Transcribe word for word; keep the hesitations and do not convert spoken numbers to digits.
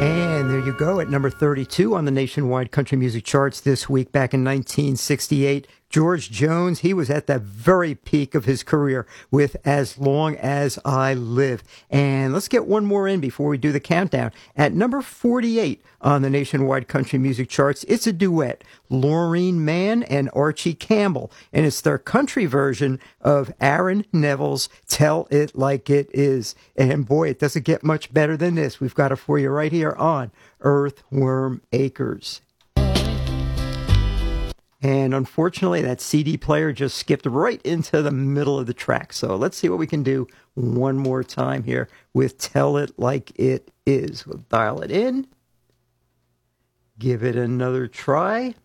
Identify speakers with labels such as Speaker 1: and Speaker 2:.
Speaker 1: And there you go at number thirty-two on the nationwide country music charts this week. Back in nineteen sixty-eight, George Jones, he was at the very peak of his career with As Long As I Live. And let's get one more in before we do the countdown. At number forty-eight on the nationwide country music charts, it's a duet, Laureen Mann and Archie Campbell. And it's their country version of Aaron Neville's Tell It Like It Is. And boy, it doesn't get much better than this. We've got it for you right here on Earthworm Acres. And unfortunately, that C D player just skipped right into the middle of the track. So let's see what we can do one more time here with Tell It Like It Is. We'll dial it in. Give it another try.